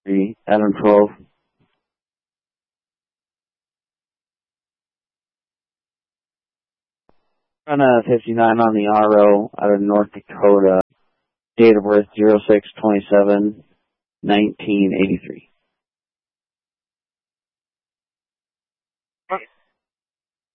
Adam 12. Run a 59 on the RO out of North Dakota. Date of birth 06/27/1983.